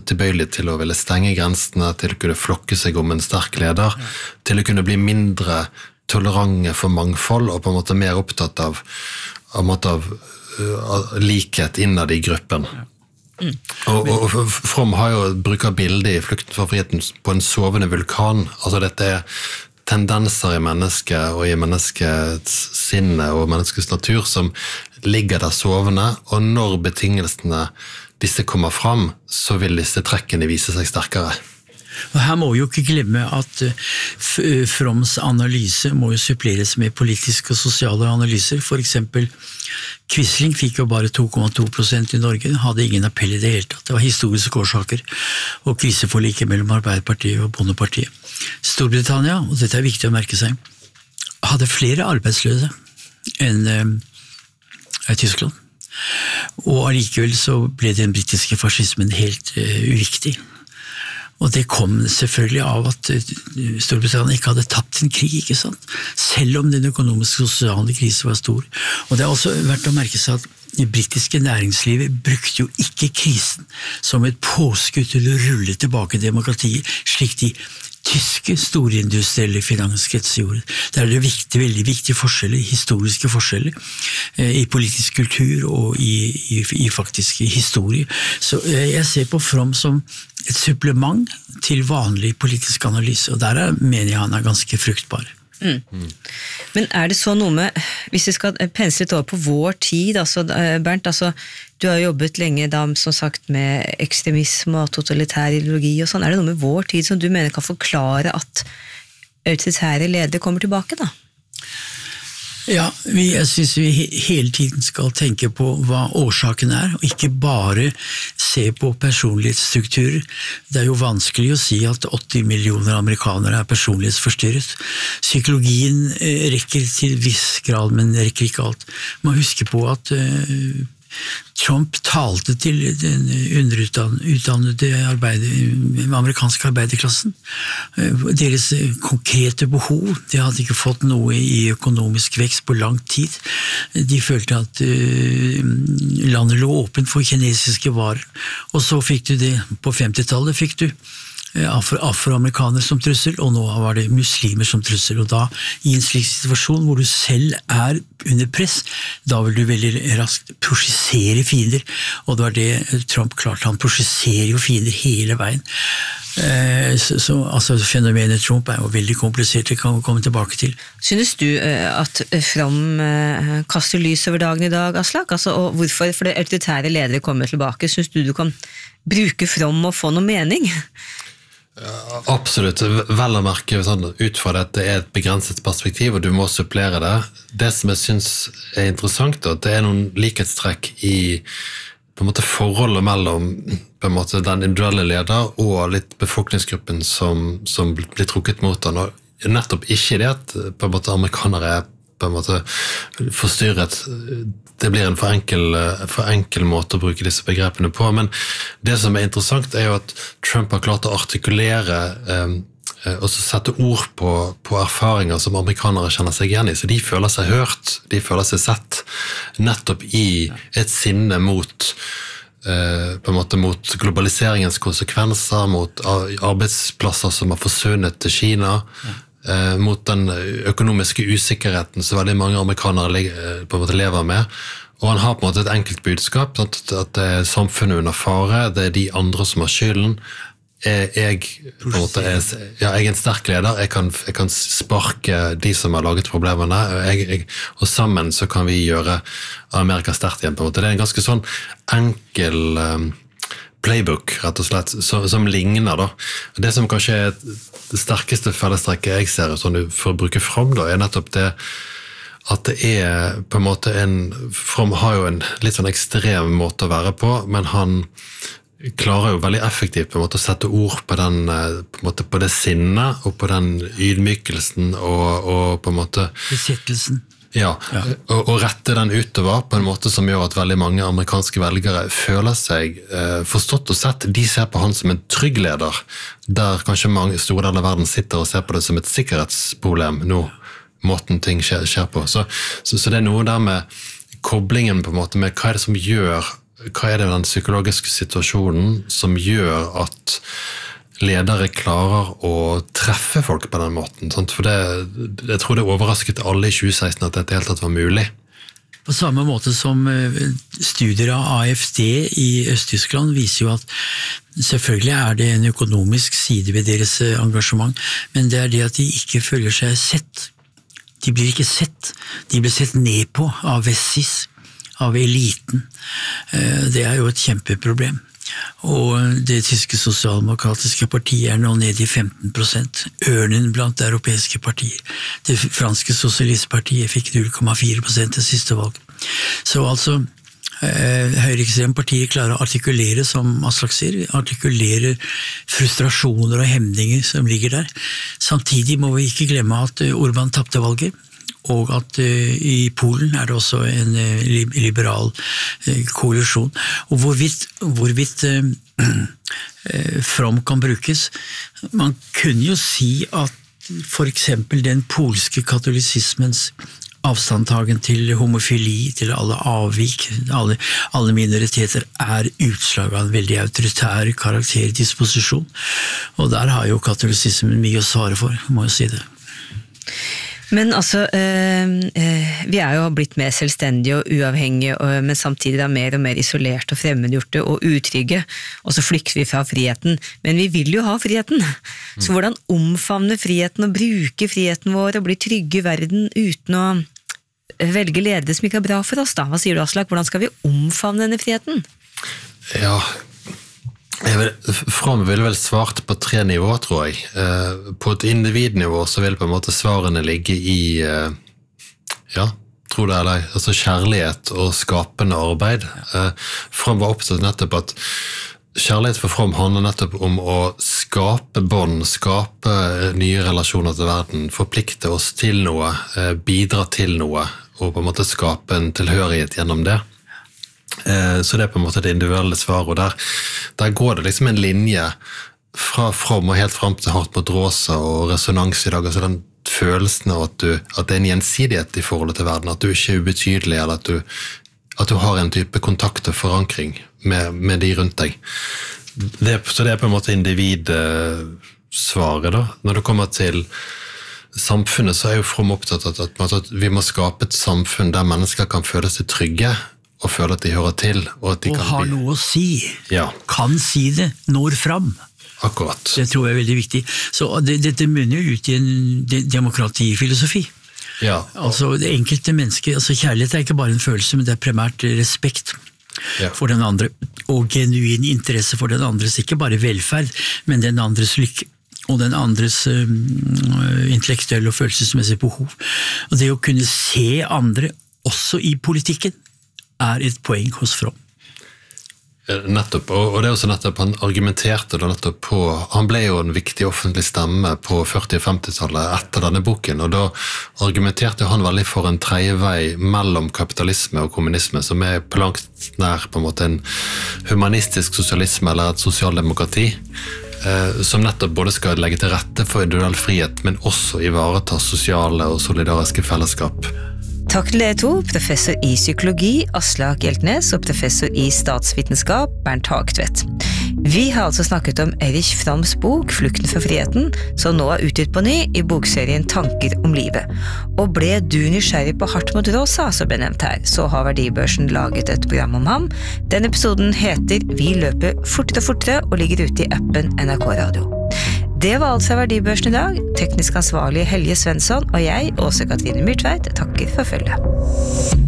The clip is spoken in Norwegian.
tilbøyelig til å ville stenge grensene, til å kunne flokke seg om en sterk leder, til å kunne bli mindre tolerante for mangfold, og på en måte mer opptatt av likhet innad i gruppen. Og Fromm har jo bruker bildet i Flukten fra friheten på en sovende vulkan. Altså dette tendenser i mennesket og i menneskets sinne og menneskets natur som ligger der sovende, og når betingelsene disse kommer fram, så vil disse trekkene vise seg sterkere. Og her må vi jo ikke glemme at Fromms analyse må jo suppleres med politiske og sosiale analyser. For eksempel, Quisling fikk jo bare 2,2% i Norge, hadde ingen appell i det hele tatt. Det var historiske årsaker, og kriseforliket mellom Arbeiderpartiet og Bondepartiet. Storbritannia, og dette er viktig å merke seg, hadde flere arbeidsløse enn Tyskland. Og allikevel så ble den britiske fascismen helt uviktig. Og det kom selvfølgelig av at Storbritannia ikke hadde tapt en krig, ikke sant? Selv om den økonomiske og sosiale krisen var stor. Og det er også verdt å merke seg at det britiske næringslivet brukte jo ikke krisen som et påskudd til å rulle tilbake demokratiet, slik de tyske storindustrielle finanskretser gjorde. Det er det veldig viktige forskjeller, historiske forskjeller, i politisk kultur og i faktisk historie. Så jeg ser på Fromm som et supplement til vanlig politisk analyse, og der mener jeg han er ganske fruktbar. Men det så noe med, hvis vi skal pense litt over på vår tid, altså, Bernt, altså, du har jobbet lenge da, som sagt, med ekstremisme og totalitær ideologi og sånn, det noe med vår tid som du mener kan forklare at autoritære ledere kommer tilbake da? Ja, jeg synes vi hele tiden skal tenke på hva årsaken og ikke bare se på personlighetsstrukturer. Det jo vanskelig å si at 80 millioner amerikanere personlighetsforstyrret. Psykologien rekker til viss grad, men rekker ikke alt. Man husker på at Trump talte til den underutdannede amerikanske arbeiderklassen. Deres konkrete behov, de hadde ikke fått noe i økonomisk vekst på lang tid. De følte at landet lå åpent for kinesiske varer. Og så fikk du det, på 50-tallet fikk du afroamerikanere som trussel, og nå var det muslimer som trussel, og da i en slik situasjon hvor du selv under press, da vil du veldig raskt prosjisere fiender, og det var det Trump klarte, han prosjiserer jo fiender hele veien. Altså fenomenet Trump jo veldig komplisert, det kan vi komme tilbake til. Synes du at Fromm kaster lys over dagen i dag, Aslak? Altså, og hvorfor, for det autoritære ledere kommer tilbake, synes du kan bruke Fromm og få noe mening? Absolutt, vel å merke sånn, ut fra dette et begrenset perspektiv, og du må supplere det. Det som jeg synes interessant, da, det noen likhetstrekk i på en måte forholdet mellom på en måte den individuelle leder og litt befolkningsgruppen som blir trukket mot den, og nettopp ikke det at på en måte amerikanere på en måte forstyrret. Det blir en for enkel måte å bruke disse begrepene på, men det som interessant jo at Trump har klart å artikulere og så sette ord på erfaringer som amerikanere kjenner seg igjen i, så de føler seg hørt, de føler seg sett, nettopp i et sinne mot på en måte mot globaliseringens konsekvenser, mot arbeidsplasser som har forsvunnet til Kina, mot den økonomiske usikkerheten som veldig mange amerikanere på en måte lever med, og han har på en måte et enkelt budskap, at det samfunnet under fare, det de andre som har skylden. Jeg en sterk leder, jeg kan sparke de som har laget problemene, og sammen så kan vi gjøre Amerika sterkt igjen på en måte. Det en ganske sånn enkel playbook, rett og slett, som ligner da. Det som kanskje det sterkeste fellestrekket jeg ser, sånn, for å bruke Fromm da, nettopp det at det på en måte Fromm har jo en litt sånn ekstrem måte å være på, men han klarer jo veldig effektivt på en måte å sette ord på den, på en måte på det sinnet, og på den ydmykelsen, og på en måte besettelsen. Ja, og rette den utover på en måte som gjør at veldig mange amerikanske velgere føler seg forstått og sett. De ser på han som en trygg leder, der kanskje mange store deler av verden sitter og ser på det som et sikkerhetsproblem nå, måten ting skjer på. Så det noe der med koblingen på en måte med hva det som gjør hva det den psykologiske situasjonen som gjør at ledere klarer å treffe folk på den måten, sant? For jeg tror det overrasket alle i 2016 at dette helt tatt var mulig. På samme måte som studier av AFD i Øst-Tyskland viser jo at selvfølgelig det en økonomisk side ved deres engasjement, men det det at de ikke føler seg sett. De blir ikke sett. De blir sett ned på av Wessis, av eliten. Det jo et kjempeproblem. Og det tyske sosialdemokratiske partiet nå nede i 15%, ørnen blant europeiske partier. Det franske sosialistpartiet fikk 0,4% det siste valg. Så altså, høyreekstreme partier klarer å artikulere, som Aslak sier, artikulere frustrasjoner og hemninger som ligger der. Samtidig må vi ikke glemme at Orban tappte valget, og at i Polen det også en liberal koalisjon. Og hvorvidt From kan brukes, man kunne jo si at for eksempel den polske katolisismens avstandtagen til homofili, til alle avvik, alle minoriteter utslag av en veldig autoritær karakterdisposisjon. Og der har jo katolisismen mye å svare for, må jeg si det. Men altså, vi jo blitt mer selvstendige og uavhengige, men samtidig mer og mer isolerte og fremmedgjorte og utrygge, og så flykter vi fra friheten. Men vi vil jo ha friheten. Så hvordan omfavne friheten og bruke friheten vår og bli trygge i verden uten å velge ledere som ikke bra for oss da? Hva sier du, Aslak? Hvordan skal vi omfavne denne friheten? Ja, From ville vel svart på 3 nivåer, tror jeg. På et individnivå så vil på en måte svarene ligge i, tror det eller altså kjærlighet og skapende arbeid. From var opptatt nettopp at kjærlighet for From handler nettopp om å skape bånd, skape nye relasjoner til verden, forplikte oss til noe, bidra til noe, og på en måte skape en tilhørighet gjennom det. Så det på en måte det individuelle svar, og der går det liksom en linje fra From og helt frem til Hardt mot Rosa og resonans i dag, altså den følelsen av at det en gjensidighet i forholdet til verden, at du ikke ubetydelig, eller at du har en type kontakt og forankring med de rundt deg. Så det på en måte individsvaret da. Når det kommer til samfunnet, så jo From opptatt av at vi må skape et samfunn der mennesker kan føle seg trygge, og føle at de hører til, og at de kan har noe å si, kan si det, når fram. Akkurat. Det tror jeg veldig viktig. Så dette munner jo ut i en demokratifilosofi. Ja. Altså det enkelte mennesket, altså kjærlighet ikke bare en følelse, men det primært respekt for den andre, og genuin interesse for den andres, ikke bare velferd, men den andres lykke, og den andres intellektuelle og følelsesmessige behov. Og det å kunne se andre, også i politikken, et poeng hos From. Nettopp, og det også nettopp, han argumenterte da nettopp på, han ble jo en viktig offentlig stemme på 40- og 50-tallet etter denne boken, og da argumenterte han veldig for en tredje vei mellom kapitalisme og kommunisme, som på langt nær på en måte en humanistisk sosialisme eller et sosialdemokrati, som nettopp både skal legge til rette for individuell frihet, men også ivareta sosiale og solidariske fellesskap. Takk til dere to, professor i psykologi Aslak Hjeltnes og professor i statsvitenskap Bernt Hagtvedt. Vi har altså snakket om Erich Froms bok Flukten fra friheten, som nå utgitt på ny i bokserien Tanker om livet. Og ble du nysgjerrig på Hardt mot Rosa, som ble nevnt her, så har Verdibørsen laget et program om ham. Den episoden heter Vi løper fortere og fortere og ligger ute i appen NRK Radio. Det var altså Verdibørsen i dag. Teknisk ansvarlig Helge Svensson og jeg, Åse Katrine Myrtveit, takker for følget.